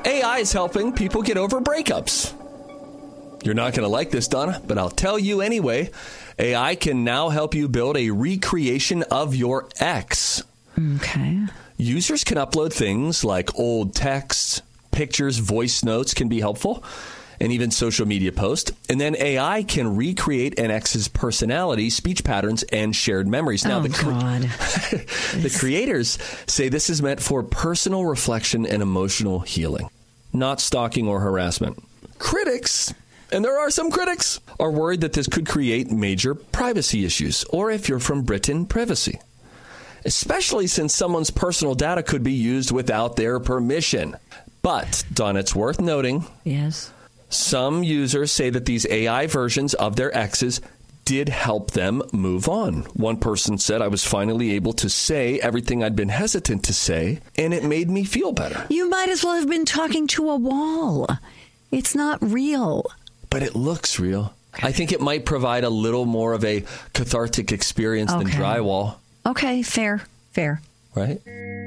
AI is helping people get over breakups. You're not going to like this, Donna, but I'll tell you anyway. AI can now help you build a recreation of your ex. Okay. Users can upload things like old texts, pictures, voice notes can be helpful, and even social media posts. And then AI can recreate an ex's personality, speech patterns, and shared memories. Now, the creators say this is meant for personal reflection and emotional healing, not stalking or harassment. Critics, and there are some critics, are worried that this could create major privacy issues, or if you're from Britain, privacy. Especially since someone's personal data could be used without their permission. But, Dawn, it's worth noting. Yes. Some users say that these AI versions of their exes did help them move on. One person said, I was finally able to say everything I'd been hesitant to say, and it made me feel better. You might as well have been talking to a wall. It's not real. But it looks real. I think it might provide a little more of a cathartic experience than drywall. Okay, fair. Right?